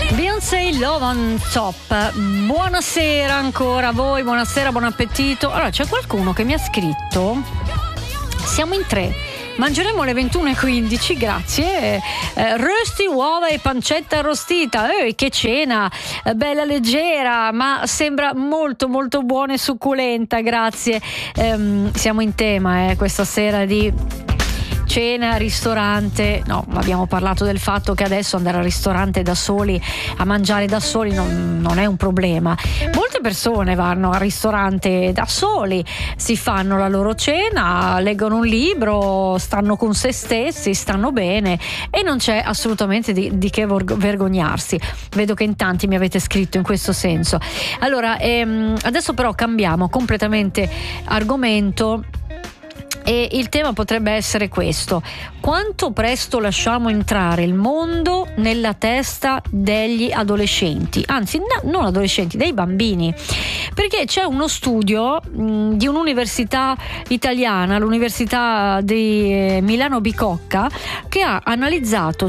Beyoncé, Love on Top. Buonasera ancora a voi, buonasera, buon appetito. Allora, c'è qualcuno che mi ha scritto: siamo in 3, mangeremo alle 21:15, grazie. Rösti, uova e pancetta arrostita. Che cena, bella leggera, ma sembra molto molto buona e succulenta, grazie. Siamo in tema questa sera di cena, ristorante. No, abbiamo parlato del fatto che adesso andare al ristorante da soli, a mangiare da soli non è un problema. Molte persone vanno al ristorante da soli, si fanno la loro cena, leggono un libro, stanno con se stessi, stanno bene e non c'è assolutamente di che vergognarsi. Vedo che in tanti mi avete scritto in questo senso. Allora, adesso però cambiamo completamente argomento. E il tema potrebbe essere questo: quanto presto lasciamo entrare il mondo nella testa degli adolescenti, anzi non adolescenti, dei bambini, perché c'è uno studio di un'università italiana, l'Università di Milano Bicocca, che ha analizzato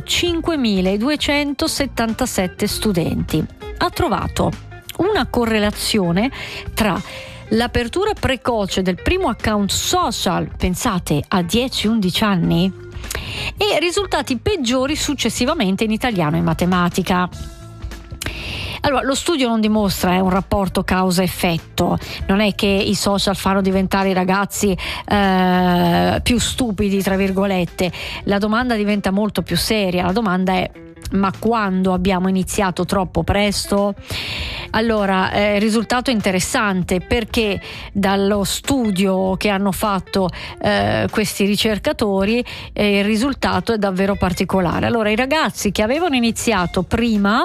5.277 studenti. Ha trovato una correlazione tra l'apertura precoce del primo account social, pensate, a 10-11 anni, e risultati peggiori successivamente in italiano e matematica. Allora, lo studio non dimostra un rapporto causa-effetto, non è che i social fanno diventare i ragazzi più stupidi, tra virgolette. La domanda diventa molto più seria, la domanda è: ma quando abbiamo iniziato troppo presto? Allora, il risultato è interessante, perché dallo studio che hanno fatto questi ricercatori il risultato è davvero particolare. Allora, i ragazzi che avevano iniziato prima,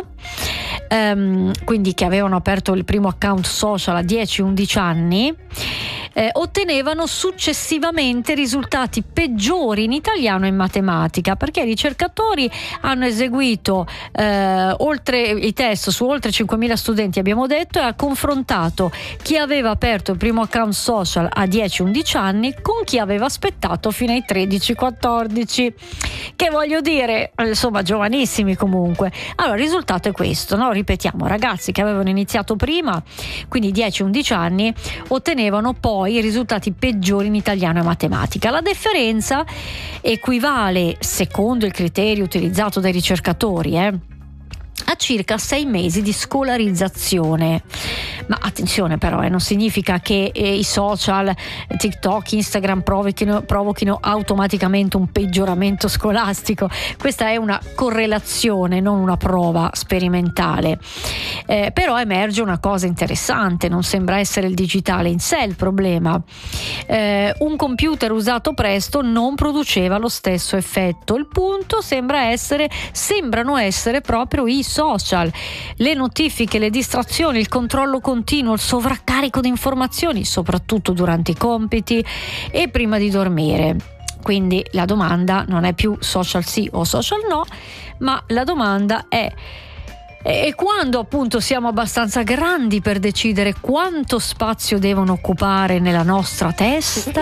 quindi che avevano aperto il primo account social a 10-11 anni, ottenevano successivamente risultati peggiori in italiano e in matematica, perché i ricercatori hanno eseguito oltre i test su oltre 5.000 studenti, abbiamo detto, e ha confrontato chi aveva aperto il primo account social a 10-11 anni con chi aveva aspettato fino ai 13-14, che voglio dire, insomma, giovanissimi comunque. Allora, il risultato è questo, no? Ripetiamo: ragazzi che avevano iniziato prima, quindi 10-11 anni, ottenevano poi i risultati peggiori in italiano e matematica. La differenza equivale, secondo il criterio utilizzato dai ricercatori, a circa 6 mesi di scolarizzazione. Ma attenzione però, non significa che i social, TikTok, Instagram provochino automaticamente un peggioramento scolastico. Questa è una correlazione, non una prova sperimentale. Però emerge una cosa interessante: non sembra essere il digitale in sé il problema. Un computer usato presto non produceva lo stesso effetto. Il punto sembrano essere proprio i social, le notifiche, le distrazioni, il controllo continuo, il sovraccarico di informazioni, soprattutto durante i compiti e prima di dormire. Quindi la domanda non è più social sì o social no, ma la domanda è: e quando appunto siamo abbastanza grandi per decidere quanto spazio devono occupare nella nostra testa?